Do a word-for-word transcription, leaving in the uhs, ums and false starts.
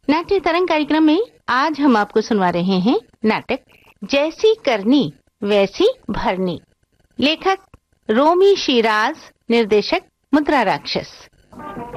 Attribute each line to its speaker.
Speaker 1: नाट्य तरंग कार्यक्रम में आज हम आपको सुनवा रहे हैं नाटक जैसी करनी वैसी भरनी। लेखक रोमी शिराज, निर्देशक मुद्रा राक्षस।